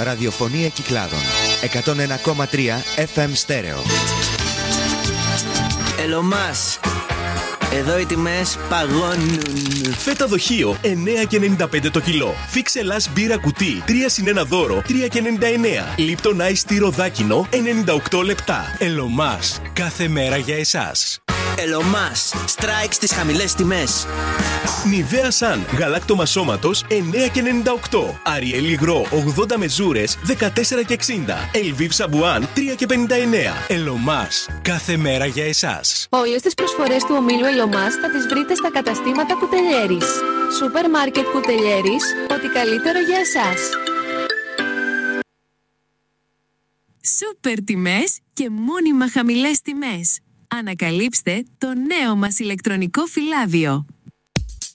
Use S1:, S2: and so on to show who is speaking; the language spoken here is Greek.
S1: Ραδιοφωνία Κυκλάδων. 101,3 FM στέρεο.
S2: Ελωμάς. Εδώ οι τιμές παγώνουν.
S3: Φέτα δοχείο 9,95 το κιλό. Φίξ Ελλάς μπύρα κουτί 3+1 δώρο 3,99. Λίπτον Ice Tea ροδάκινο 98 λεπτά. Ελωμάς. Κάθε μέρα για εσάς.
S2: Ελωμάς. Strike στις χαμηλές τιμές.
S3: Νιβέα Σαν γαλάκτωμα σώματος 9,98. Αριέλ υγρό 80 μεζούρες 14,60. Ελβίβ Σαμπουάν 3,59. Ελωμάς. Κάθε μέρα για εσάς.
S4: Όλες τις προσφορές του ομίλου Ελωμάς θα τις βρείτε στα καταστήματα Κουτελιέρης. Σούπερ μάρκετ Κουτελιέρης, ό,τι καλύτερο για εσάς.
S5: Σούπερ τιμές και μόνιμα χαμηλές τιμές. Ανακαλύψτε το νέο μας ηλεκτρονικό φυλάδιο.